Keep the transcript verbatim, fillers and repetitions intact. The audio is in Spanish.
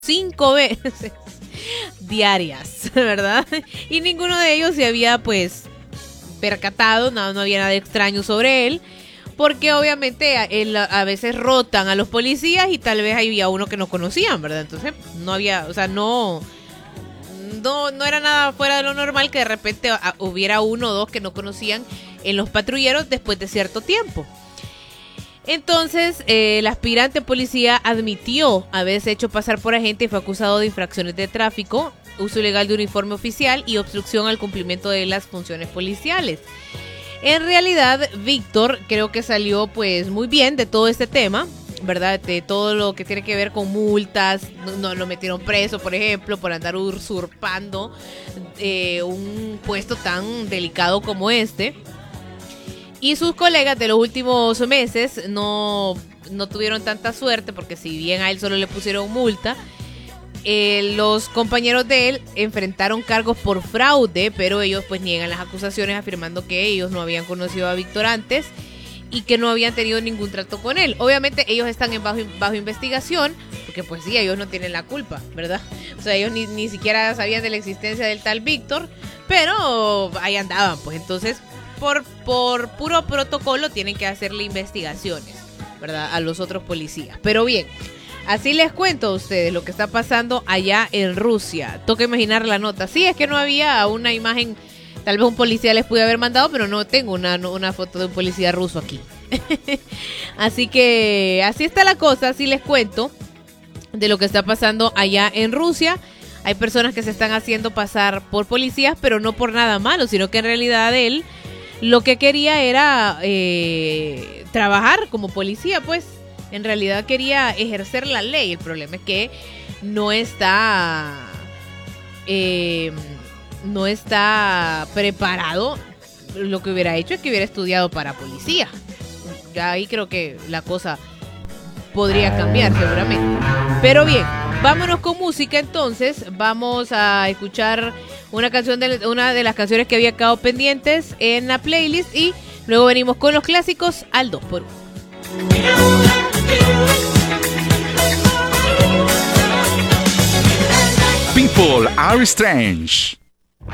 cinco veces diarias, ¿verdad? Y ninguno de ellos se había pues percatado, no, no había nada extraño sobre él, porque obviamente él, a veces rotan a los policías y tal vez había uno que no conocían, ¿verdad? Entonces no había, o sea, no, no, no era nada fuera de lo normal que de repente hubiera uno o dos que no conocían en los patrulleros después de cierto tiempo. Entonces, eh, el aspirante policía admitió haberse hecho pasar por agente y fue acusado de infracciones de tráfico, uso ilegal de uniforme oficial y obstrucción al cumplimiento de las funciones policiales. En realidad, Víctor creo que salió pues muy bien de todo este tema, ¿verdad? De todo lo que tiene que ver con multas, no, no lo metieron preso, por ejemplo, por andar usurpando eh, un puesto tan delicado como este. Y sus colegas de los últimos meses no, no tuvieron tanta suerte, porque si bien a él solo le pusieron multa, eh, los compañeros de él enfrentaron cargos por fraude, pero ellos pues niegan las acusaciones afirmando que ellos no habían conocido a Víctor antes y que no habían tenido ningún trato con él. Obviamente ellos están en bajo, bajo investigación, porque pues sí, ellos no tienen la culpa, ¿verdad? O sea, ellos ni, ni siquiera sabían de la existencia del tal Víctor, pero ahí andaban, pues entonces... Por, por puro protocolo tienen que hacerle investigaciones, ¿verdad? A los otros policías. Pero bien, así les cuento a ustedes lo que está pasando allá en Rusia. Toca imaginar la nota. Sí, es que no había una imagen, tal vez un policía les pude haber mandado, pero no tengo una, una foto de un policía ruso aquí. Así que así está la cosa, así les cuento de lo que está pasando allá en Rusia. Hay personas que se están haciendo pasar por policías, pero no por nada malo, sino que en realidad él... Lo que quería era eh, trabajar como policía, pues en realidad quería ejercer la ley. El problema es que no está, eh, no está preparado. Lo que hubiera hecho es que hubiera estudiado para policía. Ya ahí creo que la cosa podría cambiar seguramente. Pero bien, vámonos con música entonces. Vamos a escuchar una canción de una de las canciones que había quedado pendientes en la playlist y luego venimos con los clásicos al dos por uno. People are strange.